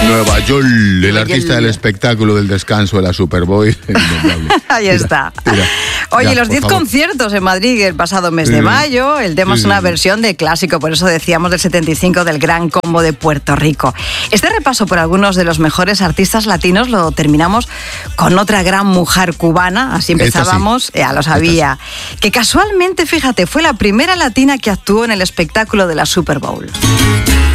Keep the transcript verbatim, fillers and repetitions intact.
Nueva York, el artista del espectáculo del descanso de la Super Bowl. Ahí Mira, está. mira. Oye, Ya, los diez conciertos en Madrid el pasado mes de Sí. mayo. El tema Sí, es una sí, sí. versión de clásico, por eso decíamos del setenta y cinco del Gran Combo de Puerto Rico. Este repaso por algunos de los mejores artistas latinos lo terminamos con otra gran mujer cubana. Así Esta sí. empezábamos, ya lo sabía. Que casualmente, fíjate, fue la primera latina que actuó en el espectáculo de la Super Bowl.